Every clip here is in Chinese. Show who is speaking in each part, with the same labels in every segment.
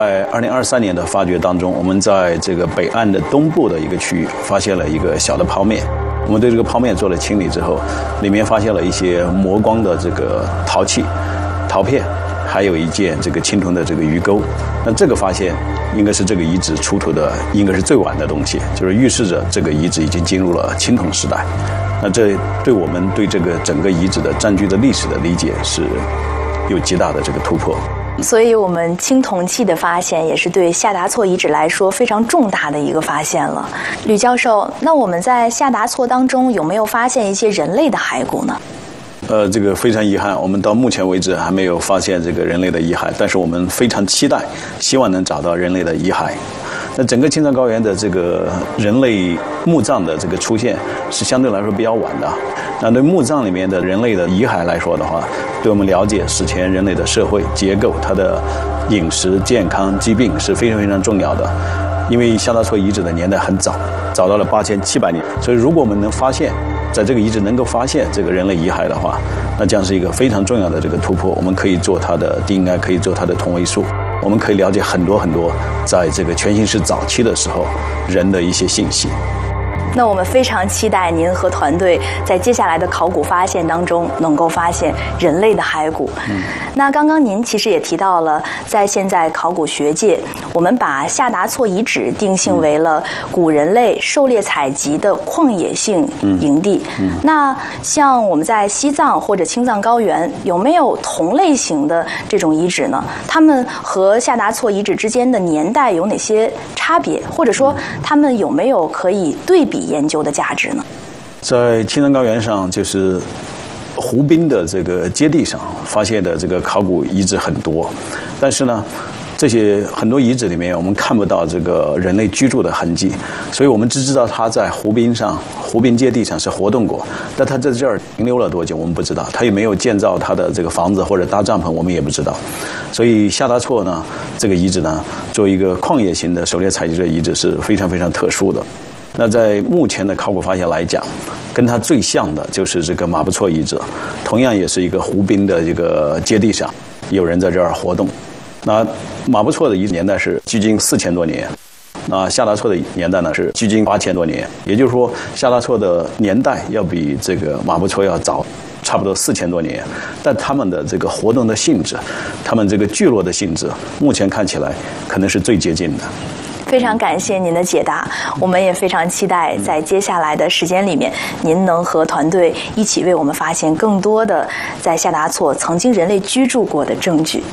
Speaker 1: 在2023年的发掘当中，我们在这个北岸的东部的一个区域发现了一个小的泡面。我们对这个泡面做了清理之后，里面发现了一些磨光的这个陶器、陶片，还有一件这个青铜的这个鱼钩。那这个发现应该是这个遗址出土的，应该是最晚的东西，就是预示着这个遗址已经进入了青铜时代。那这对我们对这个整个遗址的占据的历史的理解是有极大的这个突破。
Speaker 2: 所以我们青铜器的发现也是对夏达措遗址来说非常重大的一个发现了。吕教授，那我们在夏达措当中有没有发现一些人类的骸骨呢？
Speaker 1: 这个非常遗憾，我们到目前为止还没有发现这个人类的遗骸，但是我们非常期待，希望能找到人类的遗骸。那整个青藏高原的这个人类墓葬的这个出现是相对来说比较晚的。那对墓葬里面的人类的遗骸来说的话，对我们了解史前人类的社会结构、它的饮食、健康、疾病是非常非常重要的。因为夏达措遗址的年代很早，早到了8700年，所以如果我们能发现，在这个遗址能够发现这个人类遗骸的话，那将是一个非常重要的这个突破。我们可以做它的DNA，可以做它的同位素，我们可以了解很多很多在这个全新世早期的时候人的一些信息。
Speaker 2: 那我们非常期待您和团队在接下来的考古发现当中能够发现人类的骸骨。那刚刚您其实也提到了，在现在考古学界，我们把夏达措遗址定性为了古人类狩猎采集的旷野性营地。那像我们在西藏或者青藏高原，有没有同类型的这种遗址呢？它们和夏达措遗址之间的年代有哪些差别，或者说它们有没有可以对比研究的价值呢？
Speaker 1: 在青藏高原上，就是湖滨的这个阶地上发现的这个考古遗址很多，但是呢，这些很多遗址里面我们看不到这个人类居住的痕迹，所以我们只知道它在湖滨上、湖滨阶地上是活动过，但它在这儿停留了多久我们不知道，它有没有建造它的这个房子或者搭帐篷我们也不知道。所以夏达措呢，这个遗址呢，作为一个旷野型的狩猎采集者遗址是非常非常特殊的。那在目前的考古发现来讲，跟它最像的就是这个马布措遗址，同样也是一个湖滨的这个阶地上，有人在这儿活动。那马布措的遗址年代是距今4000多年，那夏达措的年代呢是距今8000多年，也就是说夏达措的年代要比这个马布措要早差不多4000多年，但他们的这个活动的性质，他们这个聚落的性质，目前看起来可能是最接近的。
Speaker 2: 非常感谢您的解答，我们也非常期待在接下来的时间里面，您能和团队一起为我们发现更多的在夏达措曾经人类居住过的证据。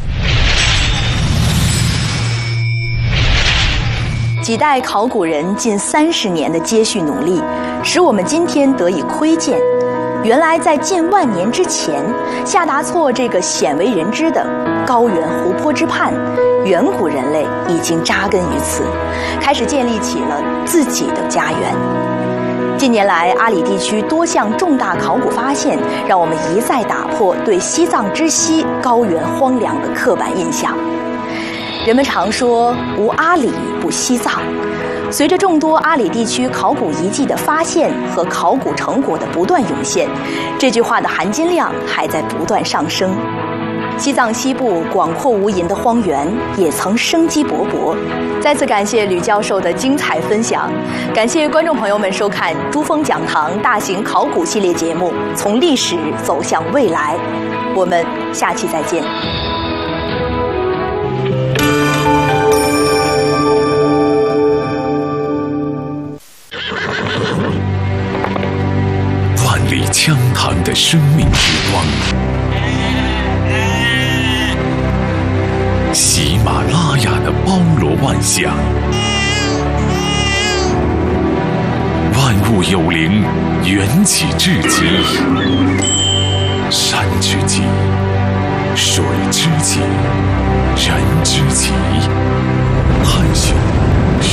Speaker 2: 几代考古人近30年的接续努力，使我们今天得以窥见，原来在近万年之前，夏达措这个鲜为人知的高原湖泊之畔，远古人类已经扎根于此，开始建立起了自己的家园。近年来，阿里地区多项重大考古发现，让我们一再打破对西藏之西高原荒凉的刻板印象。人们常说无阿里不西藏，随着众多阿里地区考古遗迹的发现和考古成果的不断涌现，这句话的含金量还在不断上升。西藏西部广阔无垠的荒原也曾生机勃勃。再次感谢吕教授的精彩分享，感谢观众朋友们收看珠峰讲堂大型考古系列节目《从历史走向未来》，我们下期再见。
Speaker 3: 万里江塘的生命之光，喜马拉雅的包罗万象，万物有灵，缘起至极。